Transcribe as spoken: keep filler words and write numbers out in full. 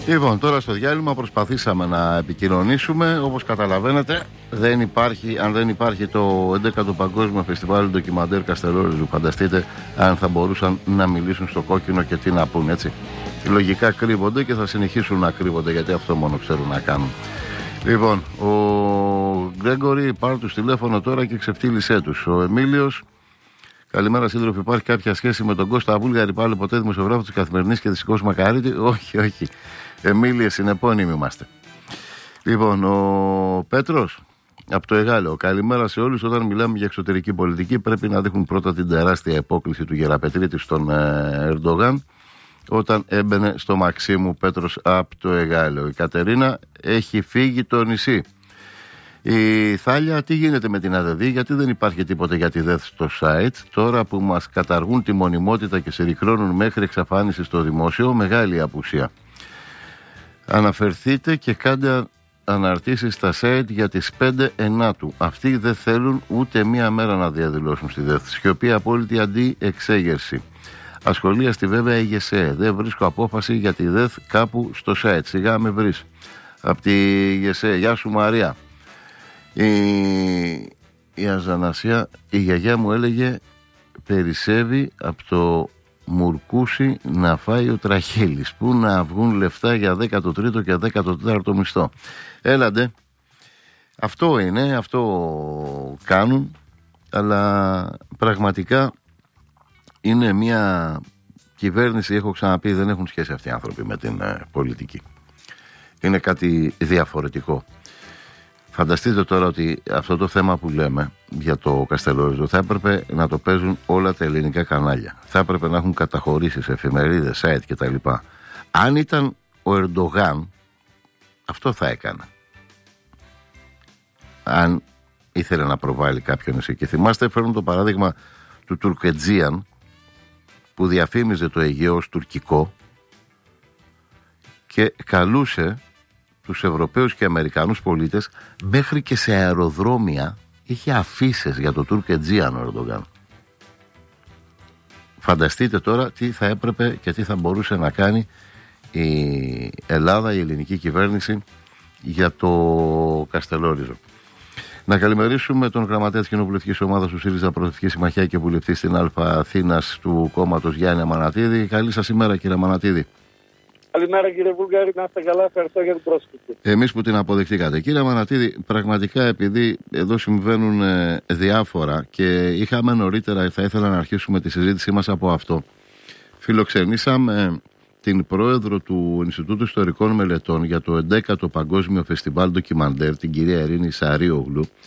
Λοιπόν, τώρα στο διάλειμμα προσπαθήσαμε να επικοινωνήσουμε. Όπως καταλαβαίνετε, δεν υπάρχει, αν δεν υπάρχει το έντεκατο Παγκόσμιο Φεστιβάλ Ντοκιμαντέρ Καστελόριζου, φανταστείτε αν θα μπορούσαν να μιλήσουν στο κόκκινο και τι να πούν, έτσι. Λογικά κρύβονται και θα συνεχίσουν να κρύβονται, γιατί αυτό μόνο ξέρουν να κάνουν. Λοιπόν, ο Γκρέγκορη, πάρε τους τηλέφωνο τώρα και ξεφτύλισέ τους. Ο Εμίλιος, καλημέρα σύντροφοι, υπάρχει κάποια σχέση με τον Κώστα Βούλγαρη, πάλι ποτέ δημοσιογράφο της Καθημερινής και της Κώστα Μακαρίτη? Όχι, όχι. Εμίλιε, συνεπώνυμοι είμαστε. Λοιπόν, ο Πέτρος από το Εγάλεο, καλημέρα σε όλους. Όταν μιλάμε για εξωτερική πολιτική, πρέπει να δείχνουν πρώτα την τεράστια επόκληση του Γεραπετρίτη στον Ερντογάν, όταν έμπαινε στο Μαξίμου. Πέτρος από το Εγάλεο. Η Κατερίνα, έχει φύγει το νησί. Η Θάλια, τι γίνεται με την ΑΔΔ, γιατί δεν υπάρχει τίποτα για τη ΔΕΘ στο site, τώρα που μας καταργούν τη μονιμότητα και συρρυκνώνουν μέχρι εξαφάνιση στο δημόσιο? Μεγάλη απουσία. Αναφερθείτε και κάντε αναρτήσεις στα site για τις πέντε ενάτου. Αυτοί δεν θέλουν ούτε μία μέρα να διαδηλώσουν στη ΔΕΘ. Σιωπή απόλυτη αντί εξέγερση. Ασχολίαστη βέβαια η ΓΕΣΕ. Δεν βρίσκω απόφαση για τη ΔΕΘ κάπου στο site. Σιγά με βρεις. Από τη ΓΕΣΕ. Γεια σου Μαρία. Η, η Αζανασία, η γιαγιά μου έλεγε, περισσεύει από το Μουρκούσι να φάει ο Τραχύλης. Πού να βγουν λεφτά για δέκατο τρίτο και δέκατο τέταρτο μισθό? Έλαντε. Αυτό είναι, αυτό κάνουν, αλλά πραγματικά είναι μια κυβέρνηση, έχω ξαναπεί, δεν έχουν σχέση αυτοί οι άνθρωποι με την ε, πολιτική. Είναι κάτι διαφορετικό. Φανταστείτε τώρα ότι αυτό το θέμα που λέμε για το Καστελόριζο θα έπρεπε να το παίζουν όλα τα ελληνικά κανάλια. Θα έπρεπε να έχουν καταχωρήσεις, εφημερίδες, site κτλ. Αν ήταν ο Ερντογάν, αυτό θα έκανε. Αν ήθελε να προβάλλει κάποιον εσύ. Και θυμάστε, φέρνουν το παράδειγμα του Τουρκετζίαν, που διαφήμιζε το Αιγαίο ως τουρκικό και καλούσε τους Ευρωπαίους και Αμερικανούς πολίτες, μέχρι και σε αεροδρόμια είχε αφίσες για το Τουρκετζίαν ο Ερντογάν. Φανταστείτε τώρα τι θα έπρεπε και τι θα μπορούσε να κάνει η Ελλάδα, η ελληνική κυβέρνηση για το Καστελόριζο. Να καλημερίσουμε τον γραμματέα της Κοινοβουλευτικής Ομάδας του ΣΥΡΙΖΑ Προοδευτική Συμμαχία και βουλευτή στην Α Αθήνας του κόμματος, Γιάννη Αμανατίδη. Καλή σας ημέρα, κύριε Αμανατίδη. Καλημέρα κύριε Βούλγαρη, να είστε καλά, ευχαριστώ για την πρόσκληση. Εμείς που την αποδεχτήκατε. Κύριε Αμανατίδη, πραγματικά επειδή εδώ συμβαίνουν ε, διάφορα και είχαμε νωρίτερα, θα ήθελα να αρχίσουμε τη συζήτησή μας από αυτό. Φιλοξενήσαμε ε, την πρόεδρο του Ινστιτούτου Ιστορικών Μελετών για το έντεκατο Παγκόσμιο Φεστιβάλ Ντοκιμαντέρ, την κυρία Ειρήνη Σαρίογλου,